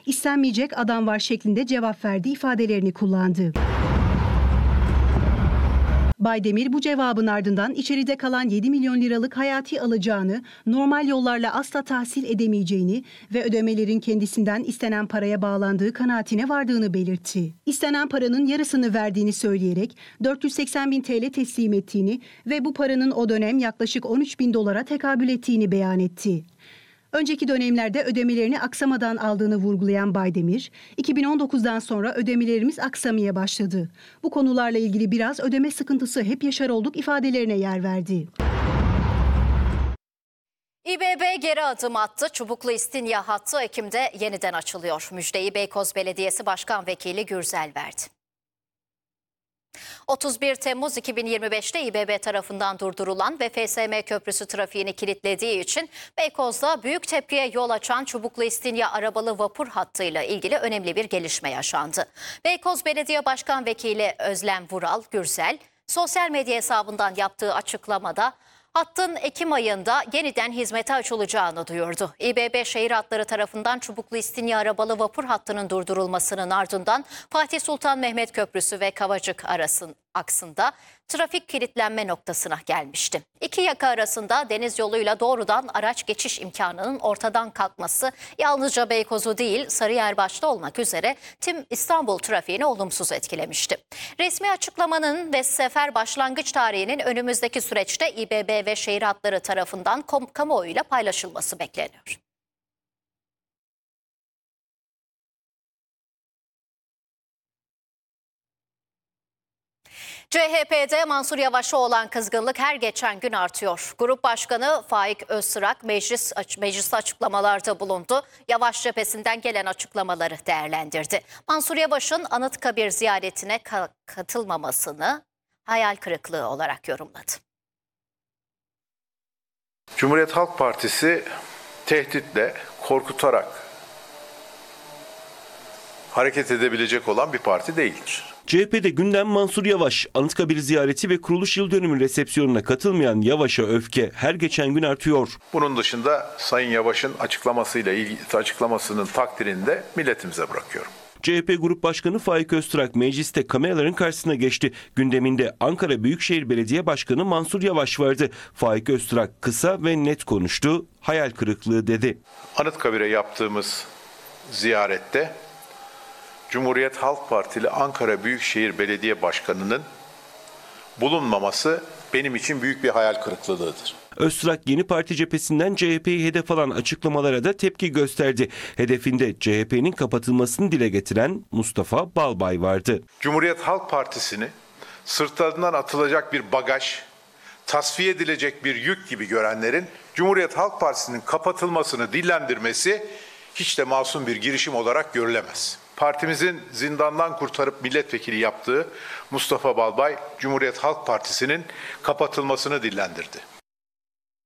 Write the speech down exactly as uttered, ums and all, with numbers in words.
"İstenmeyecek adam var" şeklinde cevap verdi ifadelerini kullandı. Baydemir bu cevabın ardından içeride kalan yedi milyon liralık hayati alacağını, normal yollarla asla tahsil edemeyeceğini ve ödemelerin kendisinden istenen paraya bağlandığı kanaatine vardığını belirtti. İstenen paranın yarısını verdiğini söyleyerek dört yüz seksen bin T L teslim ettiğini ve bu paranın o dönem yaklaşık on üç bin dolara tekabül ettiğini beyan etti. Önceki dönemlerde ödemelerini aksamadan aldığını vurgulayan Baydemir, iki bin on dokuzdan sonra ödemelerimiz aksamaya başladı. Bu konularla ilgili biraz ödeme sıkıntısı hep yaşar olduk ifadelerine yer verdi. İBB geri adım attı. Çubuklu İstinye hattı Ekim'de yeniden açılıyor. Müjdeyi Beykoz Belediyesi Başkan Vekili Gürsel verdi. otuz bir Temmuz iki bin yirmi beş'te İBB tarafından durdurulan ve F S M köprüsü trafiğini kilitlediği için Beykoz'da büyük tepkiye yol açan Çubuklu İstinye arabalı vapur hattıyla ilgili önemli bir gelişme yaşandı. Beykoz Belediye Başkan Vekili Özlem Vural Gürsel sosyal medya hesabından yaptığı açıklamada hattın Ekim ayında yeniden hizmete açılacağını duyurdu. İBB Şehir Hatları tarafından Çubuklu İstinye arabalı vapur hattının durdurulmasının ardından Fatih Sultan Mehmet Köprüsü ve Kavacık arasının aksında trafik kilitlenme noktasına gelmişti. İki yaka arasında deniz yoluyla doğrudan araç geçiş imkanının ortadan kalkması yalnızca Beykoz'u değil Sarıyer başta olmak üzere tüm İstanbul trafiğini olumsuz etkilemişti. Resmi açıklamanın ve sefer başlangıç tarihinin önümüzdeki süreçte İBB ve Şehir Hatları tarafından kamuoyuyla paylaşılması bekleniyor. C H P'de Mansur Yavaş'a olan kızgınlık her geçen gün artıyor. Grup Başkanı Faik Öztürk meclis, mecliste açıklamalarda bulundu. Yavaş cephesinden gelen açıklamaları değerlendirdi. Mansur Yavaş'ın Anıtkabir ziyaretine ka- katılmamasını hayal kırıklığı olarak yorumladı. Cumhuriyet Halk Partisi tehditle, korkutarak hareket edebilecek olan bir parti değildir. C H P'de gündem Mansur Yavaş. Anıtkabir ziyareti ve kuruluş yıl dönümü resepsiyonuna katılmayan Yavaş'a öfke her geçen gün artıyor. Bunun dışında Sayın Yavaş'ın açıklamasıyla ilgili açıklamasının takdirini de milletimize bırakıyorum. C H P Grup Başkanı Faik Öztürk mecliste kameraların karşısına geçti. Gündeminde Ankara Büyükşehir Belediye Başkanı Mansur Yavaş vardı. Faik Öztürk kısa ve net konuştu. Hayal kırıklığı dedi. Anıtkabir'e yaptığımız ziyarette Cumhuriyet Halk Partili Ankara Büyükşehir Belediye Başkanı'nın bulunmaması benim için büyük bir hayal kırıklığıdır. Öztürk yeni parti cephesinden C H P'yi hedef alan açıklamalara da tepki gösterdi. Hedefinde C H P'nin kapatılmasını dile getiren Mustafa Balbay vardı. Cumhuriyet Halk Partisi'ni sırtlarından atılacak bir bagaj, tasfiye edilecek bir yük gibi görenlerin Cumhuriyet Halk Partisi'nin kapatılmasını dillendirmesi hiç de masum bir girişim olarak görülemez. Partimizin zindandan kurtarıp milletvekili yaptığı Mustafa Balbay, Cumhuriyet Halk Partisi'nin kapatılmasını dillendirdi.